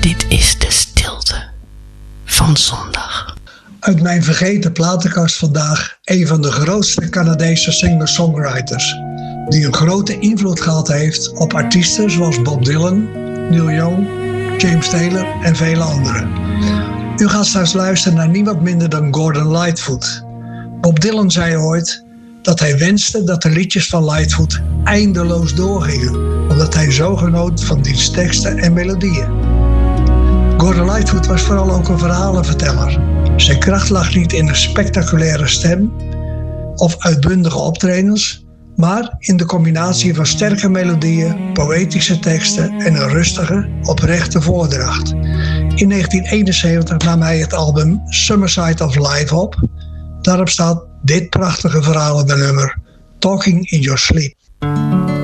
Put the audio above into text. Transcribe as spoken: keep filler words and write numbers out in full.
Dit is de stilte van zondag. Uit mijn vergeten platenkast vandaag een van de grootste Canadese singer-songwriters, die een grote invloed gehad heeft op artiesten zoals Bob Dylan, Neil Young, James Taylor en vele anderen. U gaat straks luisteren naar niemand minder dan Gordon Lightfoot. Bob Dylan zei ooit dat hij wenste dat de liedjes van Lightfoot eindeloos doorgingen, omdat hij zo genoot van diens teksten en melodieën. Gordon Lightfoot was vooral ook een verhalenverteller. Zijn kracht lag niet in een spectaculaire stem of uitbundige optredens, maar in de combinatie van sterke melodieën, poëtische teksten en een rustige, oprechte voordracht. In negentien eenenzeventig nam hij het album Summerside of Life op. Daarop staat dit prachtige verhalende nummer, Talking in Your Sleep.